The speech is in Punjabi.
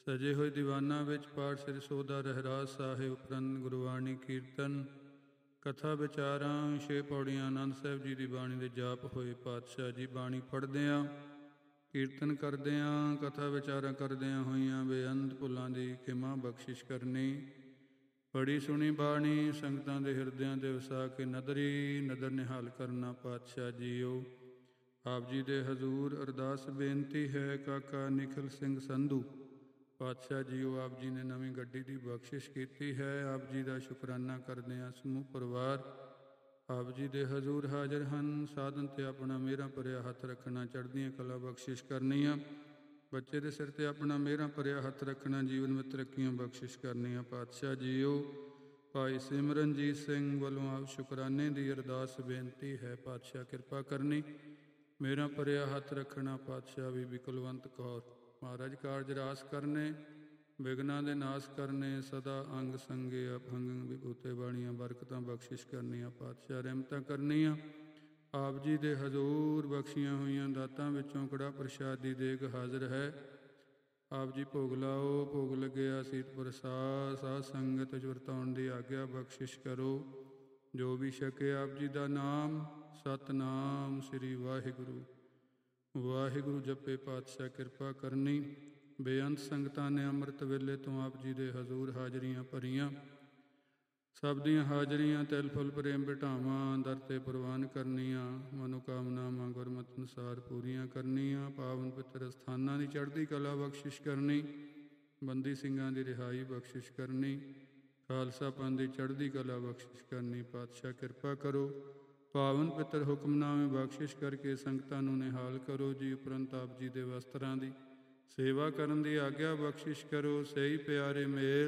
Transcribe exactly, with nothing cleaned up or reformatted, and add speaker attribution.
Speaker 1: ਸਜੇ ਹੋਏ ਦੀਵਾਨਾਂ ਵਿੱਚ ਪਾਠ ਸ੍ਰੀ ਸੋਦਾ ਰਹਿਰਾਸ ਸਾਹਿਬ ਉਪਰੰਤ ਗੁਰਬਾਣੀ ਕੀਰਤਨ ਕਥਾ ਵਿਚਾਰਾਂ ਛੇ ਪੌੜੀਆਂ ਆਨੰਦ ਸਾਹਿਬ ਜੀ ਦੀ ਬਾਣੀ ਦੇ ਜਾਪ ਹੋਏ। ਪਾਤਸ਼ਾਹ ਜੀ ਬਾਣੀ ਪੜ੍ਹਦਿਆਂ ਕੀਰਤਨ ਕਰਦਿਆਂ ਕਥਾ ਵਿਚਾਰਾਂ ਕਰਦਿਆਂ ਹੋਈਆਂ ਬੇਅੰਤ ਭੁੱਲਾਂ ਦੀ ਖਿਮਾ ਬਖਸ਼ਿਸ਼ ਕਰਨੀ। ਬੜੀ ਸੁਣੀ ਬਾਣੀ ਸੰਗਤਾਂ ਦੇ ਹਿਰਦਿਆਂ ਦੇ ਵਸਾ ਕੇ ਨਦਰੀ ਨਦਰ ਨਿਹਾਲ ਕਰਨਾ। ਪਾਤਸ਼ਾਹ ਜੀਓ ਆਪ ਜੀ ਦੇ ਹਜ਼ੂਰ ਅਰਦਾਸ ਬੇਨਤੀ ਹੈ। ਕਾਕਾ ਨਿਖਲ ਸਿੰਘ ਸੰਧੂ ਪਾਤਸ਼ਾਹ ਜੀਓ ਆਪ ਜੀ ਨੇ ਨਵੀਂ ਗੱਡੀ ਦੀ ਬਖਸ਼ਿਸ਼ ਕੀਤੀ ਹੈ। ਆਪ ਜੀ ਦਾ ਸ਼ੁਕਰਾਨਾ ਕਰਦੇ ਹਾਂ। ਸਮੂਹ ਪਰਿਵਾਰ ਆਪ ਜੀ ਦੇ ਹਜ਼ੂਰ ਹਾਜ਼ਰ ਹਨ। ਸਾਧਨ ਤੇ ਆਪਣਾ ਮਿਹਰਾਂ ਭਰਿਆ ਹੱਥ ਰੱਖਣਾ, ਚੜ੍ਹਦੀਆਂ ਕਲਾ ਬਖਸ਼ਿਸ਼ ਕਰਨੀਆਂ। ਬੱਚੇ ਦੇ ਸਿਰ ਤੇ ਆਪਣਾ ਮਿਹਰਾਂ ਭਰਿਆ ਹੱਥ ਰੱਖਣਾ, ਜੀਵਨ ਵਿੱਚ ਤਰੱਕੀਆਂ ਬਖਸ਼ਿਸ਼ ਕਰਨੀਆਂ। ਪਾਤਸ਼ਾਹ ਜੀਓ ਭਾਈ ਸਿਮਰਨਜੀਤ ਸਿੰਘ ਵੱਲੋਂ ਆਪ ਸ਼ੁਕਰਾਨੇ ਦੀ ਅਰਦਾਸ ਬੇਨਤੀ ਹੈ। ਪਾਤਸ਼ਾਹ ਕਿਰਪਾ ਕਰਨੀ, ਮਿਹਰਾਂ ਭਰਿਆ ਹੱਥ ਰੱਖਣਾ। ਪਾਤਸ਼ਾਹ ਬੀਬੀ ਕੁਲਵੰਤ ਕੌਰ ਮਹਾਰਾਜ ਕਾਰਜ ਰਾਸ ਕਰਨੇ, ਵਿਘਨਾਂ ਦੇ ਨਾਸ ਕਰਨੇ, ਸਦਾ ਅੰਗ ਸੰਗੇ ਅਭੰਗ ਵਿਭੂਤੇ ਬਾਣੀਆਂ ਬਰਕਤਾਂ ਬਖਸ਼ਿਸ਼ ਕਰਨੀਆਂ। ਪਾਤਸ਼ਾਹ ਰਹਿਮਤਾਂ ਕਰਨੀਆਂ। ਆਪ ਜੀ ਦੇ ਹਜ਼ੂਰ ਬਖਸ਼ੀਆਂ ਹੋਈਆਂ ਦਾਤਾਂ ਵਿੱਚੋਂ ਕੜਾ ਪ੍ਰਸ਼ਾਦ ਦੀ ਦੇਗ ਹਾਜ਼ਰ ਹੈ। ਆਪ ਜੀ ਭੋਗ ਲਾਓ। ਭੋਗ ਲੱਗਿਆ ਸੀਤ ਪ੍ਰਸਾਦ ਸਾਧ ਸੰਗਤ ਵਿੱਚ ਵਰਤਾਉਣ ਦੀ ਆਗਿਆ ਬਖਸ਼ਿਸ਼ ਕਰੋ। ਜੋ ਵੀ ਛਕੇ ਆਪ ਜੀ ਦਾ ਨਾਮ ਸਤਨਾਮ ਸ੍ਰੀ ਵਾਹਿਗੁਰੂ ਵਾਹਿਗੁਰੂ ਜਪੇ। ਪਾਤਸ਼ਾਹ ਕਿਰਪਾ ਕਰਨੀ। ਬੇਅੰਤ ਸੰਗਤਾਂ ਨੇ ਅੰਮ੍ਰਿਤ ਵੇਲੇ ਤੋਂ ਆਪ ਜੀ ਦੇ ਹਜ਼ੂਰ ਹਾਜ਼ਰੀਆਂ ਭਰੀਆਂ। ਸਭ ਦੀਆਂ ਹਾਜ਼ਰੀਆਂ ਤਿਲ ਫੁੱਲ ਪ੍ਰੇਮ ਬਿਠਾਵਾਂ ਦਰ ਤੇ ਪ੍ਰਵਾਨ ਕਰਨੀਆਂ। ਮਨੋਕਾਮਨਾਵਾਂ ਗੁਰਮਤਿ ਅਨੁਸਾਰ ਪੂਰੀਆਂ ਕਰਨੀਆਂ। ਪਾਵਨ ਪਿੱਤਰ ਸਥਾਨਾਂ ਦੀ ਚੜ੍ਹਦੀ ਕਲਾ ਬਖਸ਼ਿਸ਼ ਕਰਨੀ। ਬੰਦੀ ਸਿੰਘਾਂ ਦੀ ਰਿਹਾਈ ਬਖਸ਼ਿਸ਼ ਕਰਨੀ। ਖਾਲਸਾ ਪੰਥ ਦੀ ਚੜ੍ਹਦੀ ਕਲਾ ਬਖਸ਼ਿਸ਼ ਕਰਨੀ। ਪਾਤਸ਼ਾਹ ਕਿਰਪਾ ਕਰੋ। ਪਾਵਨ ਪਿੱਤਰ ਹੁਕਮਨਾਮੇ ਬਖਸ਼ਿਸ਼ ਕਰਕੇ ਸੰਗਤਾਂ ਨੂੰ ਨਿਹਾਲ ਕਰੋ ਜੀ। ਉਪਰੰਤ ਆਪ ਜੀ ਦੇ ਵਸਤਰਾਂ ਦੀ ਸੇਵਾ ਕਰਨ ਦੀ ਆਗਿਆ ਬਖਸ਼ਿਸ਼ ਕਰੋ। ਸਹੀ ਪਿਆਰੇ ਮੇਲ